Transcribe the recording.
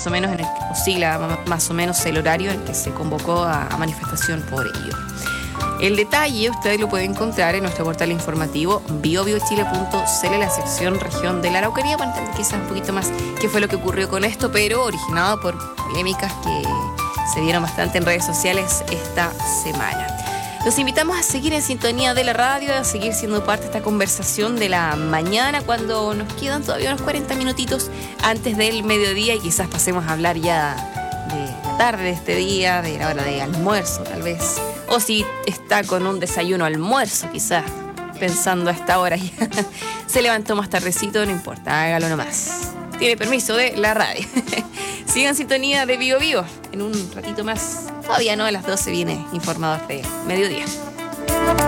más o menos en el que oscila más o menos el horario en el que se convocó a manifestación por ello. El detalle ustedes lo pueden encontrar en nuestro portal informativo biobiochile.cl, la sección región de la Araucanía, para entender quizás un poquito más qué fue lo que ocurrió con esto, pero originado por polémicas que se dieron bastante en redes sociales esta semana. Los invitamos a seguir en sintonía de la radio, a seguir siendo parte de esta conversación de la mañana, cuando nos quedan todavía unos 40 minutitos antes del mediodía y quizás pasemos a hablar ya de la tarde de este día, de la hora de almuerzo tal vez. O si está con un desayuno almuerzo, quizás, pensando a esta hora ya. Se levantó más tardecito, no importa, hágalo nomás. Tiene permiso de la radio. Sigan en sintonía de Bio Bio. En un ratito más, todavía no, a las 12 viene Informador de Mediodía.